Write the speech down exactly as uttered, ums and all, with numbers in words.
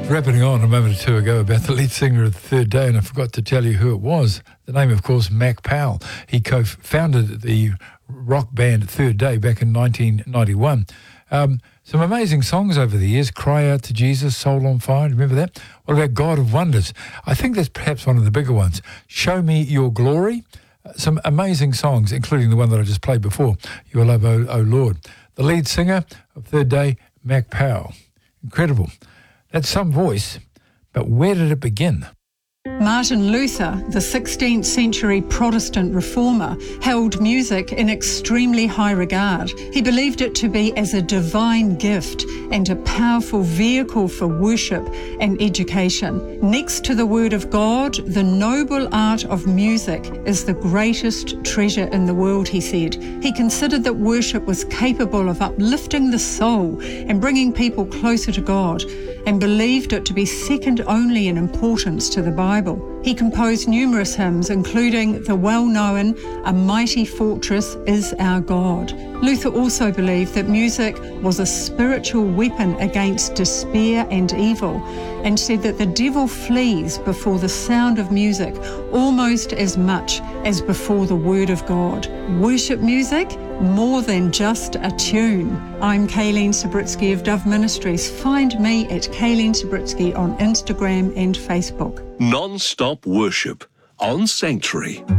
Rapping on a moment or two ago about the lead singer of The Third Day, and I forgot to tell you who it was. The name, of course, Mac Powell. He co-founded the rock band Third Day back in nineteen ninety-one. Um, some amazing songs over the years. Cry Out to Jesus, Soul on Fire. Remember that? What about God of Wonders? I think that's perhaps one of the bigger ones. Show Me Your Glory. Uh, some amazing songs, including the one that I just played before, Your Love, O, o Lord. The lead singer of Third Day, Mac Powell. Incredible. That's some voice, but where did it begin? Martin Luther, the sixteenth century Protestant reformer, held music in extremely high regard. He believed it to be as a divine gift and a powerful vehicle for worship and education. Next to the Word of God, the noble art of music is the greatest treasure in the world, he said. He considered that worship was capable of uplifting the soul and bringing people closer to God, and believed it to be second only in importance to the Bible. He composed numerous hymns, including the well-known A Mighty Fortress Is Our God. Luther also believed that music was a spiritual weapon against despair and evil, and said that the devil flees before the sound of music almost as much as before the word of God. Worship music, more than just a tune. I'm Kayleen Sabritsky of Dove Ministries. Find me at Kayleen Sabritsky on Instagram and Facebook. Non-stop worship on Sanctuary.